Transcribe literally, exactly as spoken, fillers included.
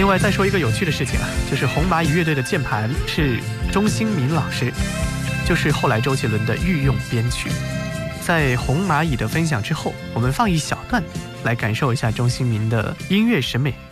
另外再说一个有趣的事情啊，就是红蚂蚁乐队的键盘是钟兴民老师，就是后来周杰伦的御用编曲。在红蚂蚁的分享之后，我们放一小段来感受一下钟兴民的音乐审美。